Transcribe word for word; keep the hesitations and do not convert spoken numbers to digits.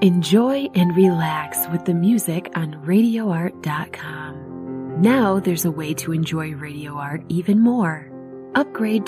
Enjoy and relax with the music on radio art dot com. Now there's a way to enjoy Radio Art even more. Upgrade